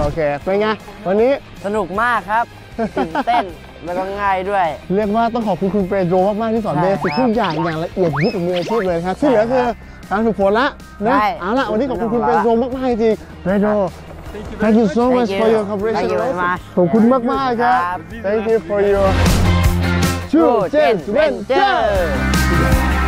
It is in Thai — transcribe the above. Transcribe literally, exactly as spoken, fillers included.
เคเป็นไงวันนี้สนุกมากครับตื่นเต้นแล้วก็ง่ายด้วยเรียกว่าต้องขอบคุณคุณเปโดรมากๆที่สอนเบสิกทุกอย่างอย่างละเอียดยิบกับมืออาชีพเลยครับที่เหลือคือการฝึกฝนละนะเอาละวันนี้ขอบคุณคุณเปโดรมากๆจริงเปโดร Thank you so much for your cooperation ขอบคุณมากๆครับ Thank you for your True Gentle Venture